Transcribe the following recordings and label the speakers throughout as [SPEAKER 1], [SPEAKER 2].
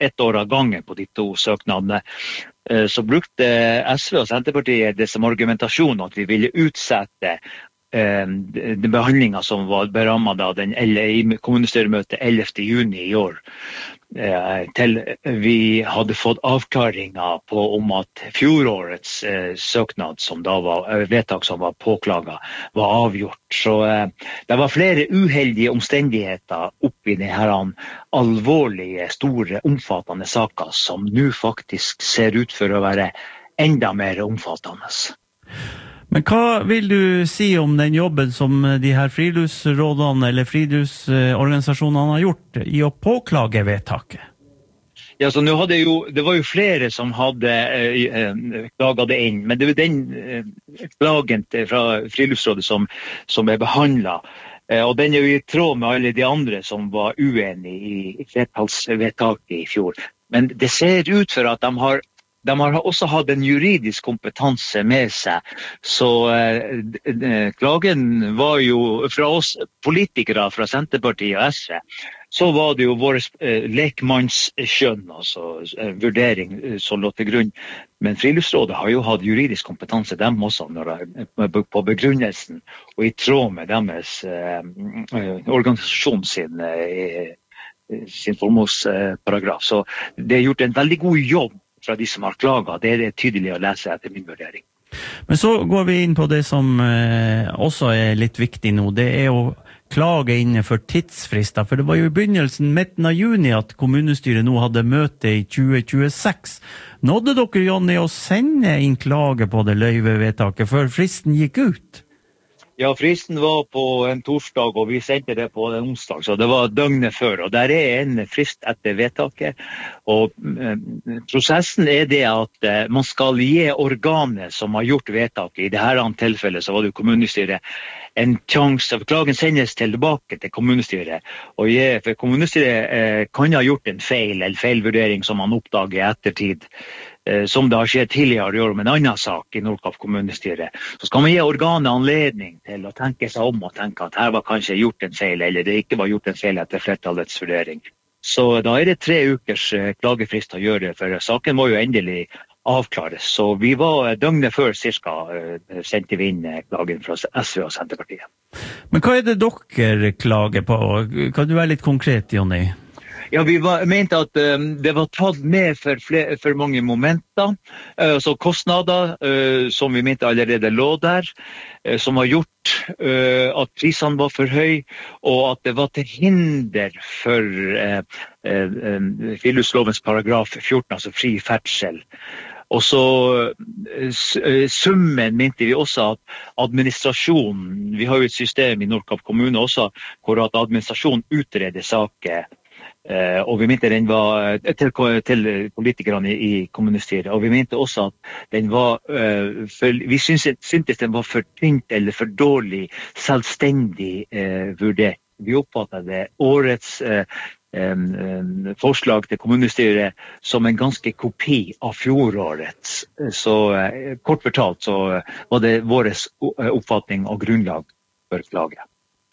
[SPEAKER 1] ett år av gangen på de to søknadene. Så brukte SV og Senterpartiet det som argumentasjon at vi ville utsette den behandlingen som var berammet i kommunestyremøtet 11. juni i år, til vi hadde fått avklaringer på om at fjorårets søknad, som da var vedtak som var påklaget, var avgjort. Så det var flere uheldige omstendigheter oppi de her alvorlige, store, omfattende saker som nå faktisk ser ut for å være enda mer omfattende.
[SPEAKER 2] Men hva vil du si om den jobben som de her friluftsrådene eller friluftsorganisasjonene har gjort i å påklage vedtaket?
[SPEAKER 1] Ja, så nå det var jo flere som hadde klaget det inn, men det var den klagen fra Friluftsrådet som behandlet. Og den jo i tråd med alle de andre som var uenige i flertallsvedtaket i fjor. Men det ser ut for at de har også hatt en juridisk kompetanse med seg, så klagen var jo fra oss politikere fra Senterpartiet og SV, så var det jo vår lekmannsskjønn, altså vurdering som lå til grunn. Men Friluftsrådet har jo hatt juridisk kompetanse, dem også, på begrunnelsen, og i tråd med deres organisasjon sin formålsparagraf. Så det er gjort en veldig god jobb fra de som har klaget. Det er tydelig å lese etter min vurdering.
[SPEAKER 2] Men så går vi inn på det som også er litt viktig nå. Det er å klage innenfor tidsfrister. For det var jo i begynnelsen, midten av juni, at kommunestyret nå hadde møte i 2026. Nådde dere, Jonny, å sende inn klage på det løyvevedtaket før fristen gikk ut?
[SPEAKER 1] Ja, fristen var på en torsdag, og vi sendte det på en onsdag, så det var døgnet før. Og der er en frist etter vedtaket. Og prosessen er det at man skal gi organet som har gjort vedtaket. I dette tilfellet så var det kommunestyret en sjanse. Klagen sendes tilbake til kommunestyret. For kommunestyret kan ha gjort en feil eller feilvurdering som man oppdager i ettertid, som det har skjedd tidligere i år med en annen sak i Nordkapp kommunestyre. Så skal man gi organet anledning til å tenke seg om og tenke at her var kanskje gjort en feil, eller det ikke var gjort en feil etter flertallets vurdering. Så da er det 3 ukers klagefrist å gjøre, for saken må jo endelig avklares. Så vi var døgnet før cirka sendte vi inn klagen fra SV og Senterpartiet.
[SPEAKER 2] Men hva er det dere klager på? Kan du være litt konkret, Jonny?
[SPEAKER 1] Ja, vi mente at det var tatt med for mange momenter, altså kostnader som vi mente allerede lå der, som har gjort at prisene var for høy, og at det var til hinder for friluftslovens paragraf 14, altså fri ferdsel. Og så summen mente vi også at administrasjonen, vi har jo et system i Nordkapp kommune også, hvor at administrasjonen utreder saker, og vi mente den var til politikerne i kommunestyret, og vi mente også at den var vi syntes den var for tynt eller for dårlig selvstendig vurdert. Vi oppfattet det årets forslag til kommunestyret som en ganske kopi av fjorårets. Så kort fortalt så var det vår oppfatning og grunnlag for klage.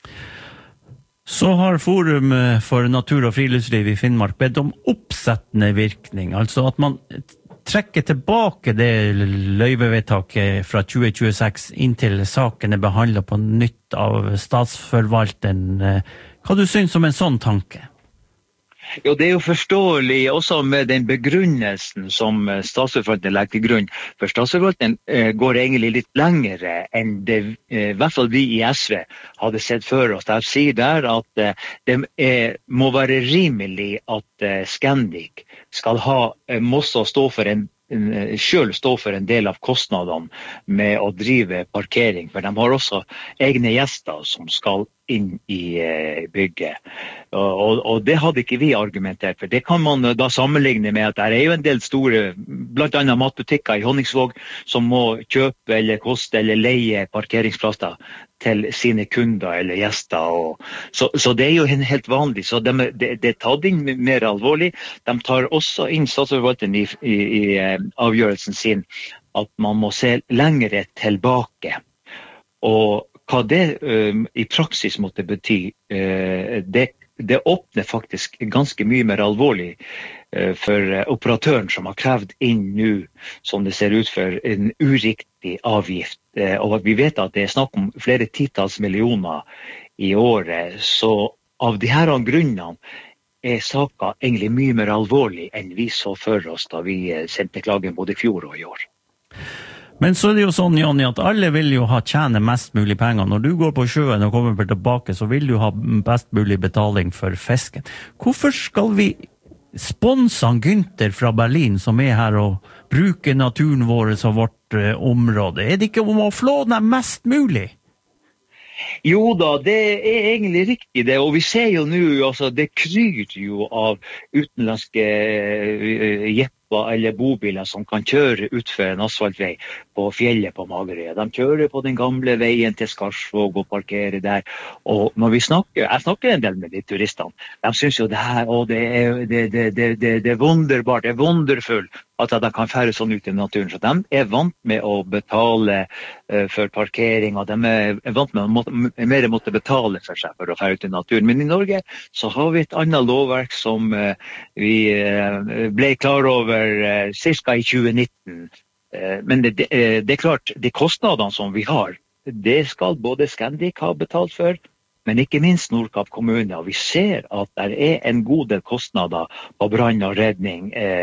[SPEAKER 2] Så har Forum for natur og friluftsliv i Finnmark bedt om oppsettende virkning, altså at man trekker tilbake det løyvevedtaket fra 2026 inntil saken er behandlet på nytt av statsforvalteren. Hva du synes om en sånn tanke?
[SPEAKER 1] Jo, det er jo forståelig også med den begrunnelsen som statsforvalteren legger til grunn. For statsforvalteren går egentlig litt lengre enn det i hvert fall vi i SV hadde sett før oss. De sier der at det må være rimelig at Scandic skal må også stå for selv stå for en del av kostnadene med å drive parkering, for de har også egne gjester som skal inn i bygget. Og det hadde ikke vi argumentert for. Det kan man da sammenligne med at det er jo en del store, blant annet matbutikker i Honningsvåg, som må kjøpe eller koste eller leie parkeringsplasser til sine kunder eller gjester. Så det er jo helt vanlig. Så det er tatt inn mer alvorlig. De tar også inn statsforvalteren i avgjørelsen sin at man må se lengre tilbake. Og hva det i praksis måtte bety, det det åpner faktisk ganske mye mer alvorlig for operatøren som har krevd inn nå, som det ser ut for, en uriktig avgift. Og vi vet at det er snakk om flere titalls millioner i året, så av de her grunnene er saken egentlig mye mer alvorlig enn vi så for oss da vi sendte klagen både i fjor og i år.
[SPEAKER 2] Men så er det jo sånn, Jonny, at alle vil jo tjene mest mulig penger. Når du går på sjøen og kommer tilbake, så vil du ha best mulig betaling for fisken. Hvorfor skal vi sponse Günther fra Berlin, som er her og bruker naturen vår som vårt område? Er det ikke om å flå den mest mulig?
[SPEAKER 1] Jo da, det er egentlig riktig det, og vi ser jo nå, altså det kryr jo av utenlandske jepper eller bobiler som kan kjøre utfor en asfaltvei på fjellet på Magerøya. De kjører på den gamle veien til Skarsvåg og parkerer der, og når jeg snakker en del med de turistene, de synes jo det her, og det er wunderbart, det er wonderfullt at de kan fære sånn ut i naturen, så de er vant med å betale for parkering, og de er vant med å mer måtte betale for seg for å fære ut i naturen. Men i Norge så har vi et annet lovverk som vi ble klar over cirka i 2019. Men det er klart, de kostnadene som vi har, det skal både Scandic ha betalt for, men ikke minst Nordkapp kommune. Og vi ser at det er en god del kostnader på brann og redning.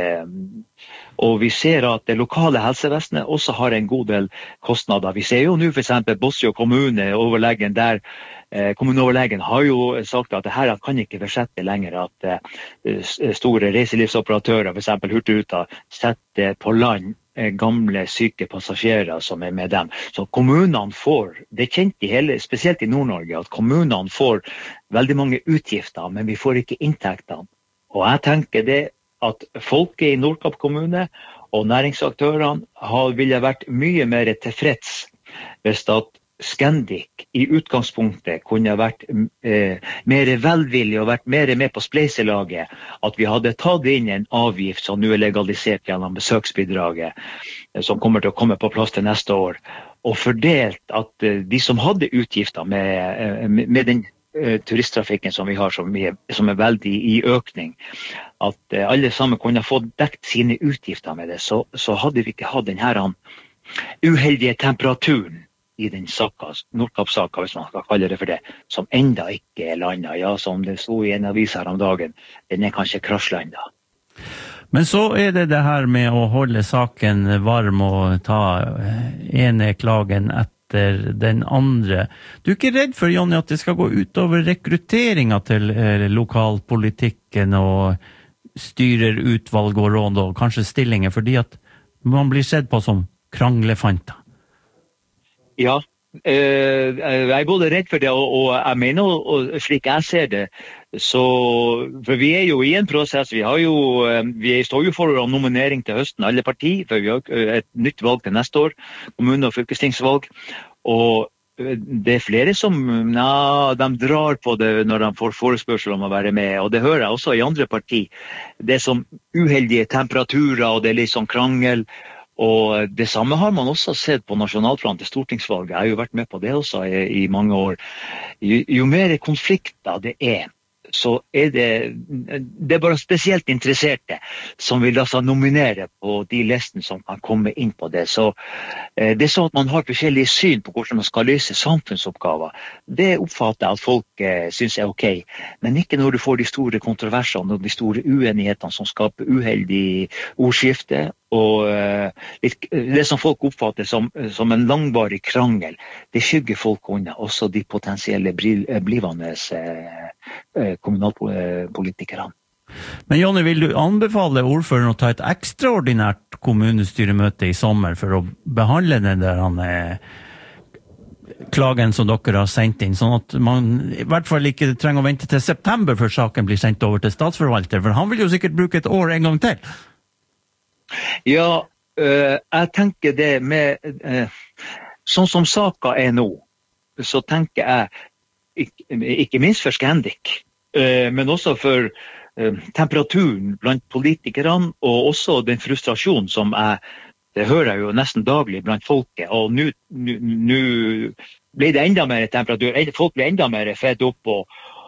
[SPEAKER 1] Og vi ser at det lokale helsevesenet også har en god del kostnader. Vi ser jo nå for eksempel Båtsfjord kommune, overlegen der, kommuneoverlegen har jo sagt at det her kan ikke fortsette lenger, at store reiselivsoperatører, for eksempel Hurtigruta, setter på land gamle syke passasjerer som er med dem. Så kommunene får, det er kjent i hele, spesielt i Nord-Norge, at kommunene får veldig mange utgifter, men vi får ikke inntektene. Og jeg tenker det at folket i Nordkapp kommune og næringsaktørene ville vært mye mer tilfreds hvis at Scandic i utgangspunktet kunne vært mer velvillig og vært mer med på spleiselaget, at vi hadde tatt inn en avgift som nå er legalisert gjennom besøksbidraget, som kommer til å komme på plass til neste år, og fordelt at de som hadde utgifter med den turisttrafikken som vi har, som er veldig i økning, at alle sammen kunne få dekt sine utgifter med det, så hadde vi ikke hatt den her uheldige temperaturen i den Nordkapp-saka, hvis man skal kalle det for det, som enda ikke er landet. Ja, som det sto i en avis her om dagen, den er kanskje krasjlandet.
[SPEAKER 2] Men så er det her med å holde saken varm og ta ene klagen etter den andre. Du er ikke redd for, Jonny, at det skal gå utover rekrutteringen til lokalpolitikken og styrer utvalg og råd og kanskje stillinger, fordi at man blir sett på som kranglefanter?
[SPEAKER 1] Ja, jeg er både redd for det, og jeg mener, og slik jeg ser det, så, for vi er jo i en prosess, vi står jo for nominering til høsten, alle partier, for vi har et nytt valg til neste år, kommune- og fylkestingsvalg, og det er flere som de drar på det når de får forespørsel om å være med, og det hører jeg også i andre partier. Det er som uheldige temperaturer, og det er litt sånn krangel. Og det samme har man også sett på nasjonalplan til stortingsvalget. Jeg har jo vært med på det også i mange år. Jo mer konflikter det er, så er det bare spesielt interesserte som vil altså nominere på de listene som kan komme inn på det. Så det er sånn at man har forskjellige syn på hvordan man skal løse samfunnsoppgaver. Det oppfatter jeg at folk synes er ok, men ikke når du får de store kontroversene og de store uenighetene som skaper uheldig ordskifte, og det som folk oppfatter som en langvarig krangel, det skygger folk unna, også de potensielle blivende kommunalpolitikerne.
[SPEAKER 2] Men Jonny, vil du anbefale ordføreren å ta et ekstraordinært kommunestyremøte i sommer for å behandle den der klagen som dere har sendt inn, sånn at man i hvert fall ikke trenger å vente til september før saken blir sendt over til statsforvalter, for han vil jo sikkert bruke et år en gang til?
[SPEAKER 1] Ja, jeg tenker det med sånn som saka er nå, så tenker jeg ikke minst for Scandic, men også for temperaturen blant politikerne, og også den frustrasjonen som det hører jeg jo nesten daglig blant folket, og nå blir det enda mer temperatur, folk blir enda mer fedd opp,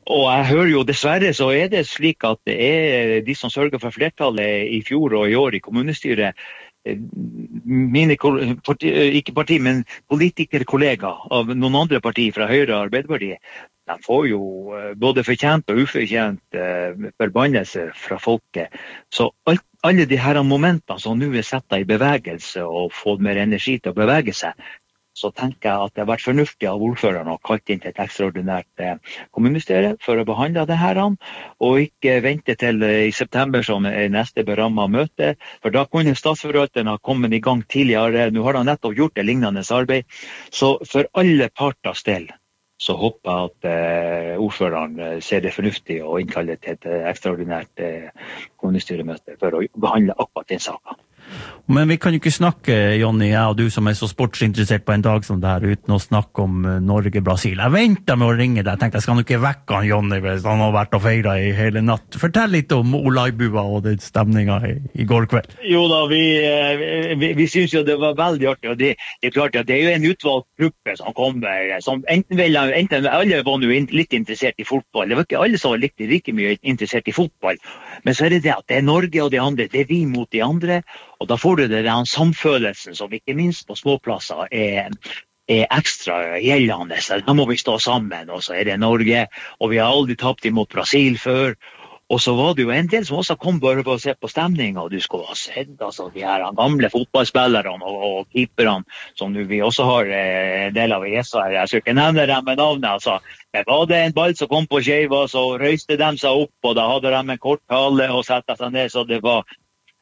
[SPEAKER 1] Og jeg hører jo dessverre så det slik at det de som sørger for flertallet i fjor og i år i kommunestyret, mine ikke parti, men politikerkollegaer av noen andre partier fra Høyre og Arbeiderpartiet, de får jo både fortjent og ufortjent forbannelse fra folket. Så alle de her momentene som nå satt i bevegelse og fått mer energi til å bevege seg, så tenker jeg at det har vært fornuftig av ordføreren å kalle inn til et ekstraordinært kommunestyre for å behandle det her, og ikke vente til i september som neste berammet møte, for da kunne statsforvalteren ha kommet i gang tidligere. Nå har han nettopp gjort det lignende arbeid, så for alle parters del så håper jeg at ordføreren ser det fornuftig å innkalle til et ekstraordinært kommunestyremøte for å behandle akkurat den saken.
[SPEAKER 2] Men vi kan jo ikke snakke, Jonny, jeg og du som så sportsinteressert på en dag som det her, uten å snakke om Norge-Brasil. Jeg ventet med å ringe deg. Jeg tenkte jeg skal ikke vekke han, Jonny, hvis han har vært og feiret i hele natt. Fortell litt om Olaibua og den stemningen i går kveld.
[SPEAKER 1] Jo da, vi synes jo det var veldig artig, og det klart at det jo en utvalgt gruppe som kommer, som enten alle var jo litt interessert i fotball. Det var ikke alle som var like mye interessert i fotball, men så det at det Norge og de andre, det vi mot de andre, og da får du den samfølelsen som ikke minst på småplasser ekstra gjeldende. Da må vi stå sammen, og så det Norge, og vi har aldri tapt imot Brasil før. Og så var det jo en del som også kom bare på å se på stemningen, og du skulle ha sett altså, de her gamle fotballspillerne og keeperne, som vi også har en del av i ESA. Jeg skal ikke nevne dem med navnet, altså. Men var det en ball som kom på skjeva, så røyste de seg opp, og da hadde de en kort tale og sette seg ned, så det var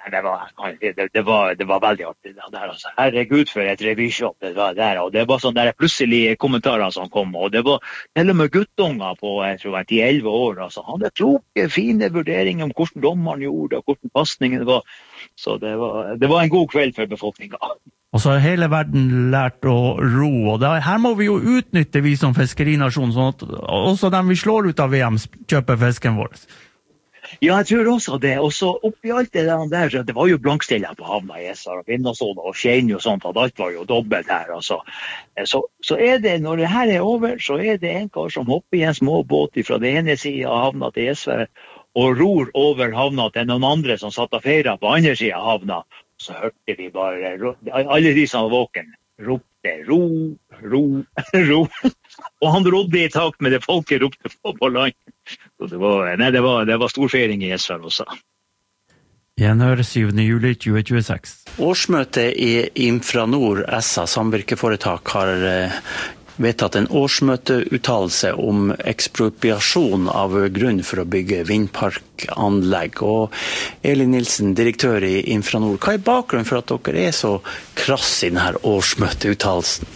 [SPEAKER 1] veldig artig det der, altså. Herregud for et revyshop det var der, og det var sånne der plutselige kommentarer som kom, og det var til og med guttunger på, jeg tror 10-11 år, altså. Han hadde kloke, fine vurderinger om hvordan dommeren gjorde, og hvordan passningen var, så det var en god kveld for befolkningen.
[SPEAKER 2] Og så har hele verden lært å ro, og her må vi jo utnytte vi som fiskerinasjon, sånn at også dem vi slår ut av VM kjøper fisken vår.
[SPEAKER 1] Ja, jeg tror også det. Og så oppi alt det der, det var jo blankstiller på havna i Esar, og Vindasån og Skjein og sånt, og alt var jo dobbelt her, altså. Så det, når det her over, så det en kar som hopper i en små båt fra det ene siden av havna til Esar, og ror over havna til noen andre som satt og feiret på andre siden av havna. Så hørte vi bare, alle de som var våken, ropte ro, ro, ro. Og han rodde i takt med det folket ropte på land. Så det var stor feiring i Esfjell også.
[SPEAKER 2] Gjenhør 7. juli 2026.
[SPEAKER 3] Årsmøtet i Infranor SA samvirkeforetak har vedtatt en årsmøteuttalelse om ekspropriasjon av grunn for å bygge vindparkanlegg. Og Elin Nilsen, direktør i Infranor, hva bakgrunnen for at dere så krass i denne årsmøteuttalelsen?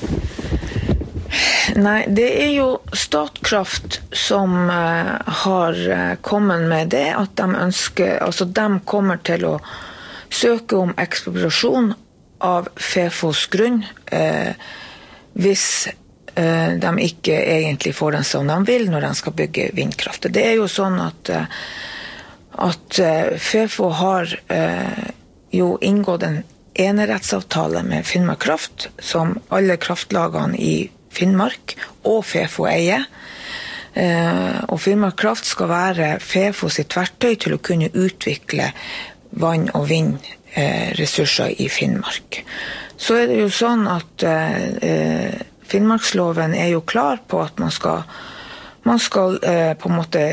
[SPEAKER 4] Nei, det jo Statkraft som har kommet med det, at de ønsker, altså de kommer til å søke om ekspropriasjon av Fefos grunn, hvis de ikke egentlig får den som de vil når de skal bygge vindkraft. Det jo sånn at Fefo har jo inngått en enerettsavtale med Finnmark Kraft, som alle kraftlagene i Finnmark og Fefo eier. Og Finnmark Kraft skal være Fefo sitt verktøy til å kunne utvikle vann- og vindressurser i Finnmark. Så det jo sånn at Finnmarksloven jo klar på at man skal på en måte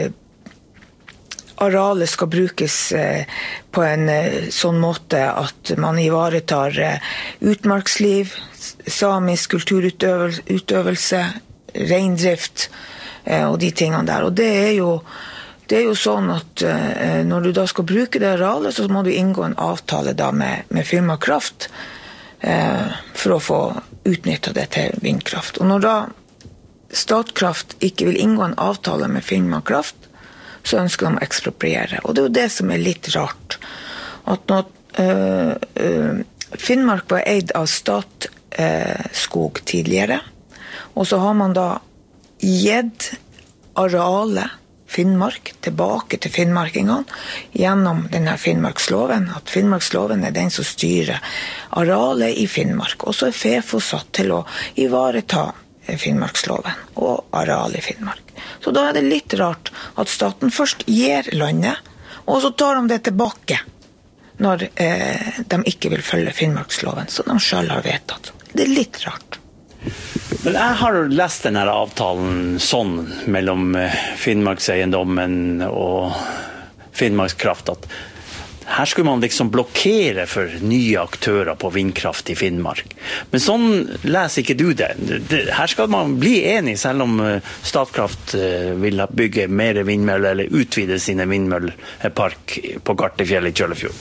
[SPEAKER 4] arealet skal brukes på en sånn måte at man ivaretar utmarksliv, samisk kulturutøvelse, reindrift og de tingene der. Og det jo sånn at når du da skal bruke det arealet, så må du inngå en avtale da med Finnmark Kraft for å få utnyttet det til vindkraft. Og når da Statkraft ikke vil inngå en avtale med Finnmark Kraft, så ønsker de å ekspropriere. Og det jo det som litt rart. At når Finnmark var eid av Statskog tidligere, og så har man da gitt arealet Finnmark tilbake til finnmarkingene gjennom denne Finnmarksloven, at Finnmarksloven den som styrer arealet i Finnmark. Og så Fefo satt til å ivareta Finnmarksloven og areal i Finnmark. Så da det litt rart at staten først gir landet, og så tar de det tilbake når de ikke vil følge Finnmarksloven, som de selv har vedtatt. Det litt rart.
[SPEAKER 3] Men jeg har lest denne avtalen sånn mellom Finnmarkseiendommen og Finnmarkskraft at her skulle man liksom blokkere for nye aktører på vindkraft i Finnmark. Men sånn leser ikke du det. Her skal man bli enig, selv om Statkraft vil bygge mer vindmøller eller utvide sine vindmøllepark på Gartefjell i Kjøllefjord.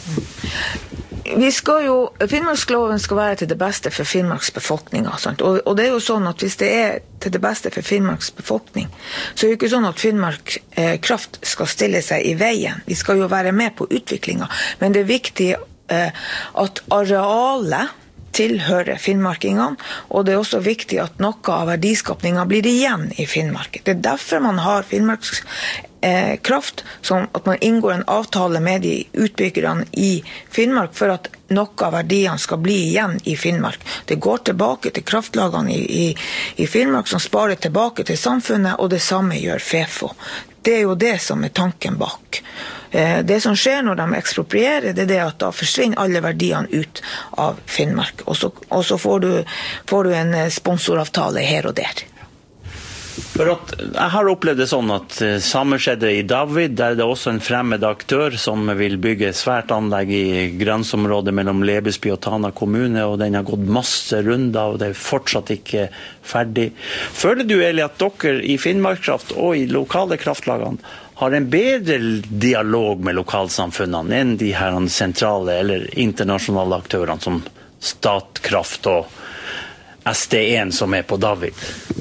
[SPEAKER 4] Finnmarksloven skal være til det beste for Finnmarks befolkning. Og det jo sånn at hvis det til det beste for Finnmarks befolkning, så det ikke sånn at Finnmark kraft skal stille seg i veien. Vi skal jo være med på utviklingen, men det viktig at arealet tilhører finnmarkingene, og det også viktig at noe av verdiskapningen blir igjen i Finnmark. Det derfor man har Finnmarks kraft, som at man inngår en avtale med de utbyggerne i Finnmark for at noe av verdiene skal bli igjen i Finnmark. Det går tilbake til kraftlagene i Finnmark som sparer tilbake til samfunnet, og det samme gjør FEFO. Det jo det som tanken bak. Det som skjer når de eksproprierer, det det at da forsvinner alle verdiene ut av Finnmark, og så får du en sponsoravtale her og der.
[SPEAKER 3] For at jeg har opplevd det sånn at samme skjedde i David, der det også en fremmed aktør som vil bygge svært anlegg i grenseområdet mellom Lebesby og Tana kommune, og den har gått masse runder, og det fortsatt ikke ferdig. Føler du, Eli, at dere i Finnmarkskraft og i lokale kraftlagene har en bedre dialog med lokalsamfunnene enn de her sentrale eller internasjonale aktørene som Statkraft og SD1 som på David?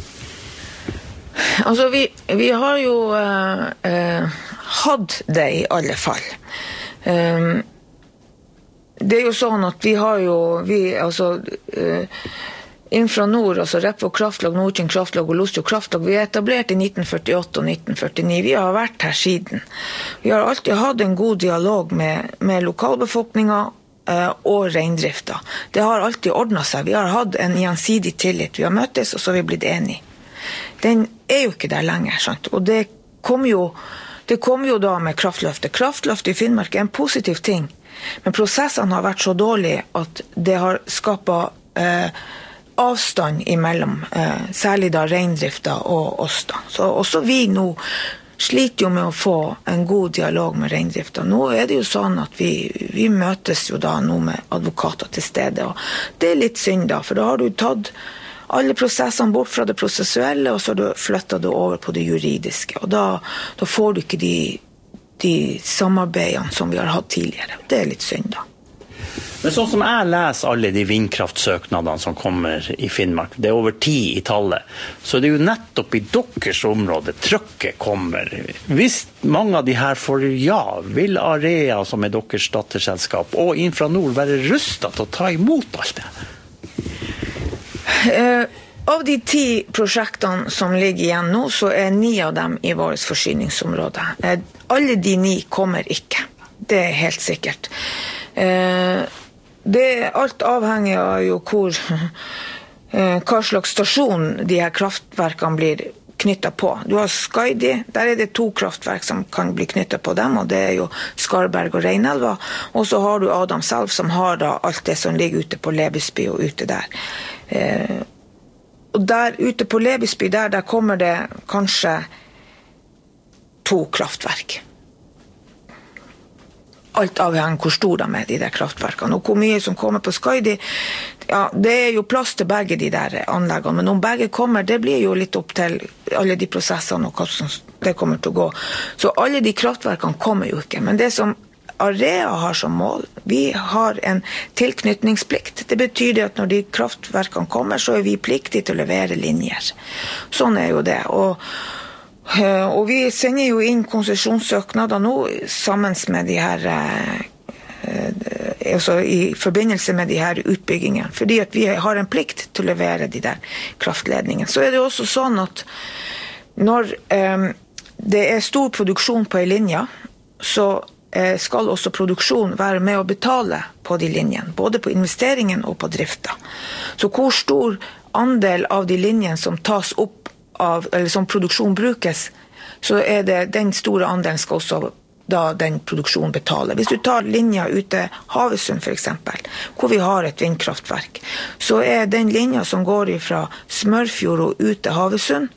[SPEAKER 4] Altså, vi har jo hatt det i alle fall. Det jo sånn at vi har jo, Infranord, altså Repvåg kraftlag, Nordkinn kraftlag og Losjo kraftlag, vi etablert i 1948 og 1949. Vi har vært her siden. Vi har alltid hatt en god dialog med lokalbefolkningen og reindrifta. Det har alltid ordnet seg. Vi har hatt en gjensidig tillit. Vi har møttes, og så har vi blitt enige. Den jo ikke der lenger, sant? Og det kom jo da med kraftløftet. Kraftløftet i Finnmark en positiv ting, men prosessene har vært så dårlige at det har skapet avstand imellom, særlig da reindrifta og oss da. Så også vi nå sliter jo med å få en god dialog med reindrifta. Nå det jo sånn at vi møtes jo da nå med advokater til stede, og det litt synd da, for da har du tatt alle prosessene bort fra det prosessuelle, og så har du flyttet det over på det juridiske, og da får du ikke de samarbeidene som vi har hatt tidligere. Det litt synd da.
[SPEAKER 3] Men sånn som jeg leser alle de vindkraftsøknadene som kommer i Finnmark, det over 10 i tallet, så det jo nettopp i deres område trykket kommer. Hvis mange av de her får ja, vil Area, som deres datterselskap, og Infranord være rustet til å ta imot alt det?
[SPEAKER 4] Av de 10 prosjektene som ligger igjen nå, så 9 av dem i vårt forsyningsområde. Alle de 9 kommer ikke. Det helt sikkert. Det alt avhengig av jo hva slags stasjon de her kraftverkene blir knyttet på. Du har Skaidi, der det 2 kraftverk som kan bli knyttet på dem, og det jo Skarberg og Reinelva. Og så har du Adamselv som har da alt det som ligger ute på Lebesby og ute der. Og der ute på Lebesby, der kommer det kanskje 2 kraftverk. Alt avhengig hvor stor de de der kraftverkene. Og hvor mye som kommer på Skaidi, ja, det jo plass til begge de der anleggene. Men om begge kommer, det blir jo litt opp til alle de prosessene og hvordan det kommer til å gå. Så alle de kraftverkene kommer jo ikke. Men det som Area har som mål, vi har en tilknytningsplikt. Det betyr det at når de kraftverkene kommer, så vi pliktige til å levere linjer. Sånn jo det. Og vi sender jo inn konsesjonssøknader nå sammen med de her altså i forbindelse med de her utbyggingene, fordi at vi har en plikt til å levere de der kraftledningene. Så det også sånn at når det stor produksjon på en linje, så skal også produksjon være med å betale på de linjene, både på investeringen og på drifta. Så hvor stor andel av de linjene som tas opp av, eller som produksjon brukes, så det den store andelen skal også da den produksjonen betale. Hvis du tar linja ute Havøysund for eksempel, hvor vi har et vindkraftverk, så den linja som går fra Smørfjord og ut til Havøysund,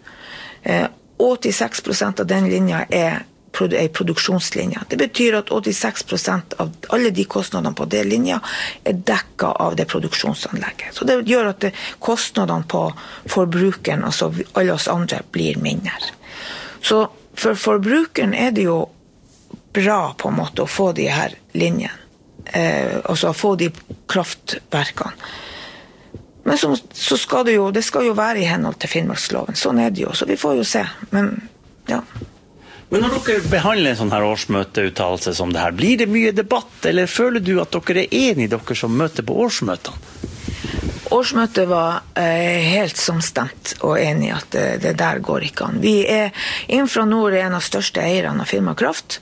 [SPEAKER 4] 86% av den linja en produksjonslinja. Det betyr at 86% av alle de kostnadene på den linja dekket av det produksjonsanlegget. Så det gjør at kostnadene på forbrukeren, altså alle oss andre, blir mindre. Så for forbrukeren det jo bra på en måte å få de her linjene, altså å få de kraftverkene. Men så skal det skal jo være i henhold til Finnmarksloven. Sånn det jo, så vi får jo se. Men, ja.
[SPEAKER 3] Men når dere behandler en sånn her årsmøteuttalelse som det her, blir det mye debatt, eller føler du at dere enige, dere som møter på årsmøtene?
[SPEAKER 4] Årsmøtet var helt samstemt og enig at det der går ikke an. Vi Infranord en av største eierne av Finnmark Kraft.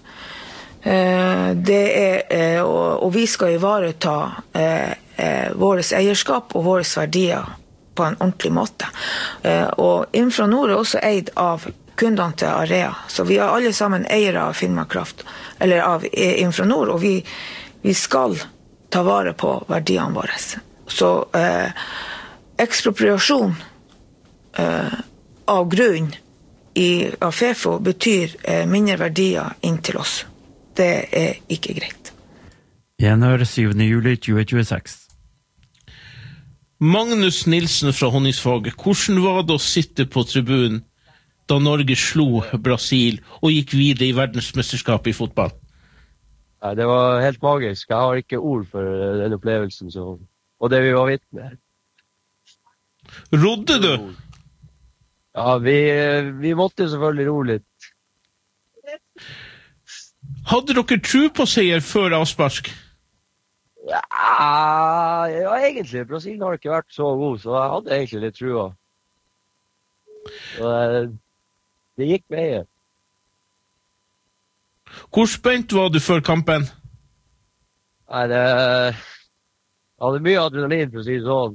[SPEAKER 4] Og vi skal ivareta våres eierskap og våres verdier på en ordentlig måte. Og Infranord også eid av kundene til Area, så vi alle sammen eiere av Finnmark Kraft, eller av Infranord, og vi skal ta vare på verdiene våre. Så ekspropriasjon av grunn av FEFO betyr mindre verdier inn til oss. Det ikke greit.
[SPEAKER 2] Gjenhør 7. juli 2026.
[SPEAKER 5] Magnus Nilsen fra Honningsvåg, hvordan var det å sitte på tribunen da Norge slo Brasil og gikk videre i verdensmesterskapet i fotball?
[SPEAKER 6] Nei, det var helt magisk. Jeg har ikke ord for den opplevelsen, og det vi var vitne.
[SPEAKER 5] Rodde du?
[SPEAKER 6] Ja, vi måtte selvfølgelig ro litt.
[SPEAKER 5] Hadde dere tro på seier før avspark?
[SPEAKER 6] Ja, egentlig. Brasil har ikke vært så god, så jeg hadde egentlig litt trua. Det gikk med.
[SPEAKER 5] Hvor spent var du før kampen?
[SPEAKER 6] Nei, jeg hadde mye adrenalin, for å si det sånn.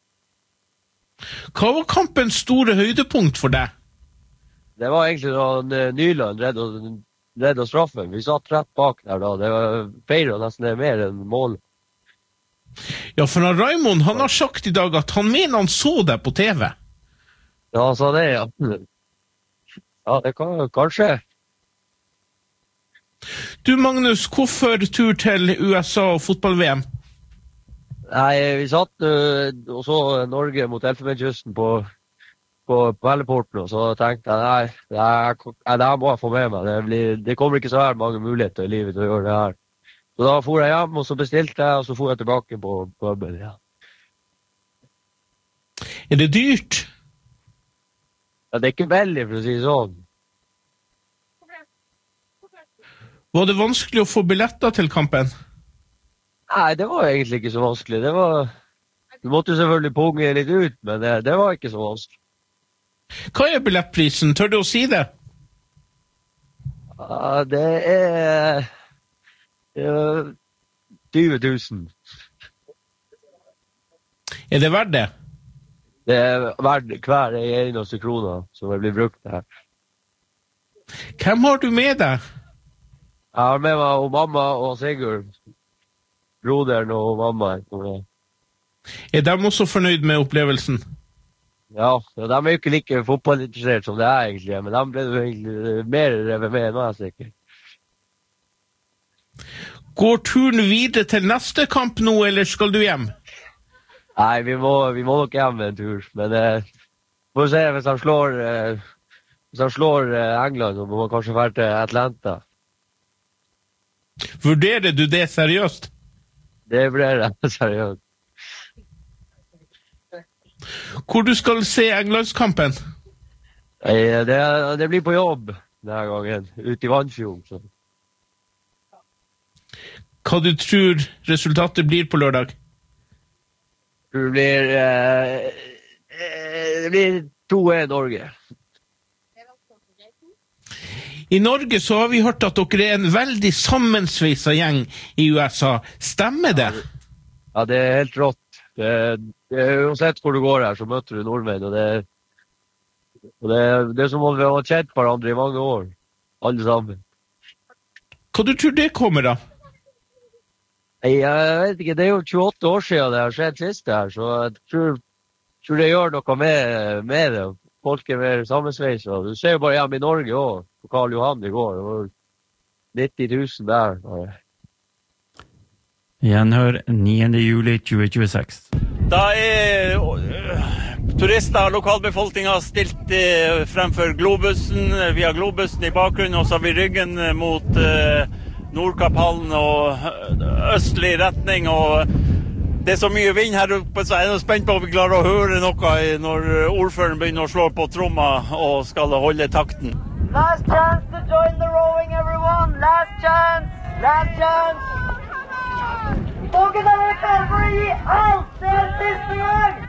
[SPEAKER 5] Hva var kampens store høydepunkt for deg?
[SPEAKER 6] Det var egentlig da Nyland redde straffen. Vi satt rett bak der da. Det var feiret nesten mer enn mål.
[SPEAKER 5] Ja, for Raimond, han har sagt i dag at han mener han så deg på TV.
[SPEAKER 6] Ja, han sa det, ja. Ja, det kan kanskje.
[SPEAKER 5] Du, Magnus, hvorfor tur til USA og fotball-VM?
[SPEAKER 6] Nei, vi satt og så Norge mot Elfenbenskysten på Pelleporten, og så tenkte jeg, nei, det her må jeg få med meg. Det kommer ikke så her mange muligheter i livet til å gjøre det her. Så da for jeg hjem, og så bestilte jeg, og så for jeg tilbake på puben, ja.
[SPEAKER 5] Det dyrt?
[SPEAKER 6] Ja, det ikke veldig, for å si sånn.
[SPEAKER 5] Var det vanskelig å få billetter til kampen?
[SPEAKER 6] Nei, det var egentlig ikke så vanskelig. Du måtte selvfølgelig punge litt ut, men det var ikke så vanskelig.
[SPEAKER 5] Hva billettprisen? Tør du å si det?
[SPEAKER 6] Ja, det 20 000.
[SPEAKER 5] Det verdt det?
[SPEAKER 6] Det verdt hver eneste krone som blir brukt her.
[SPEAKER 5] Hvem har du med deg?
[SPEAKER 6] Jeg har med meg og mamma og Sigurd. Broderen og mamma.
[SPEAKER 5] De også fornøyd med opplevelsen?
[SPEAKER 6] Ja, de jo ikke like fotballinteressert som det egentlig, men de ble egentlig mer revet med enn meg, sikkert.
[SPEAKER 5] Går turen videre til neste kamp nå, eller skal du hjem?
[SPEAKER 6] Nei, vi må nok hjem en tur, men får se hvis han slår England, så må man kanskje være til Atlanta.
[SPEAKER 5] Vurderer du det seriøst?
[SPEAKER 6] Det blir det seriøst.
[SPEAKER 5] Hvor du skal se Englandskampen?
[SPEAKER 6] Nei, det blir på jobb denne gangen, ute i Vannfjord. Så.
[SPEAKER 5] Hva du tror resultatet blir på lørdag?
[SPEAKER 6] Det blir 2-1 Norge.
[SPEAKER 5] I Norge så har vi hørt at dere en veldig sammensveisa gjeng i USA. Stemmer det?
[SPEAKER 6] Ja, det helt rått. Uansett hvor du går her, så møter du nordmenn, og det er som om vi har kjent hverandre i mange år, alle sammen.
[SPEAKER 5] Hva du tror det kommer da?
[SPEAKER 6] Jeg vet ikke, det er jo 28 år siden det har skjedd sist her, så jeg tror det gjør noe med det. Folk er mer sammensveis, og du ser jo bare hjemme i Norge også, på Karl Johan i går, det var 90 000 der.
[SPEAKER 2] Gjenhør 9. juli 2026. Da turister og lokalbefolkningen stilt fremfor Globussen. Vi har Globussen i bakgrunnen, og så har vi ryggen mot Nordkapphallen og østlig retning. Og det er så mye vind her oppe, så jeg er spent på om vi klarer å høre noe når ordføreren begynner å slå på tromma og skal holde takten.
[SPEAKER 7] Last chance to join the rowing, everyone! Last chance! Last chance! Dere er klare for å gi alt til siste gang!